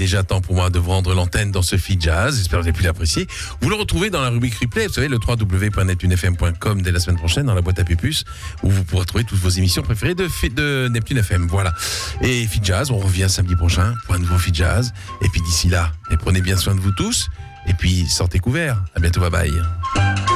déjà temps pour moi de vous rendre l'antenne dans ce Feed Jazz. J'espère que vous avez pu l'apprécier. Vous le retrouvez dans la rubrique replay, vous savez, le www.neptunefm.com dès la semaine prochaine, dans la boîte à pupus, où vous pourrez trouver toutes vos émissions préférées de Neptune FM. Voilà. Et Feed Jazz, on revient samedi prochain pour un nouveau Feed Jazz. Et puis d'ici là, prenez bien soin de vous tous. Et puis sortez couverts. À bientôt, bye bye.